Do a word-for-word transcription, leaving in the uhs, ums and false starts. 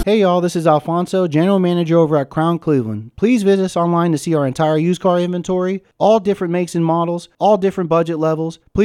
Hey y'all, this is Alfonso, General Manager over at Crown Cleveland. Please visit us online to see our entire used car inventory, all different makes and models, all different budget levels. Please